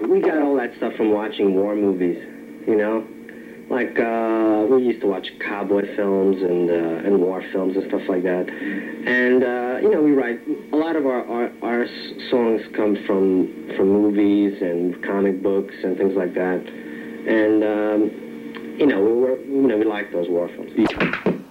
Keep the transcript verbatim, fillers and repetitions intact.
We got all that stuff from watching war movies, you know? Like, uh, we used to watch cowboy films and uh, and war films and stuff like that. And, uh, you know, we write, a lot of our, our, our songs come from, from movies and comic books and things like that. And, um, you know, we were, you know, we like those war films.